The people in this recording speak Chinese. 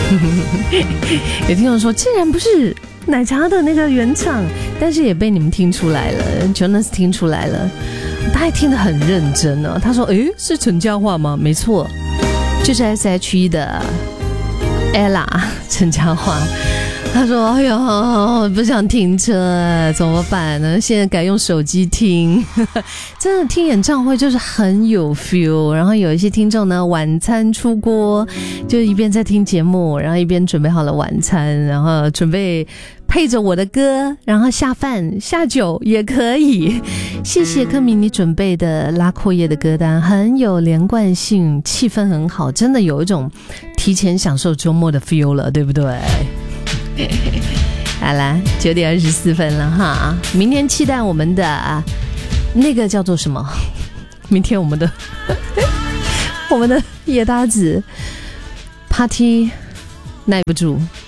有听众说，竟然不是奶茶的那个原唱，但是也被你们听出来了 ，Jonas 听出来了，他还听得很认真哦。他说：“诶，是陈嘉桦吗？没错，就是 S.H.E 的 Ella 陈嘉桦。”他说：“哎呦，不想停车，怎么办呢？现在改用手机听，真的听演唱会就是很有 feel。然后有一些听众呢，晚餐出锅，就一边在听节目，然后一边准备好了晚餐，然后准备配着我的歌，然后下饭下酒也可以。谢谢柯明你准备的拉阔叶的歌单，很有连贯性，气氛很好，真的有一种提前享受周末的 feel 了，对不对？”好啦，9:24了哈，明天期待我们的那个叫做什么？明天我们的野搭子 party 耐不住。